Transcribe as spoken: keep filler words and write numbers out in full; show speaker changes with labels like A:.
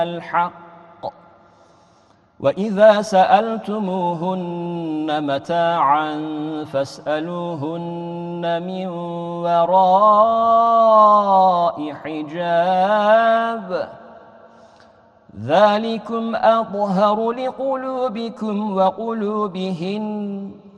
A: الحق. وإذا سألتموهن متاعا فاسألوهن من وراء حجاب ذلكم أطهر لقلوبكم وقلوبهن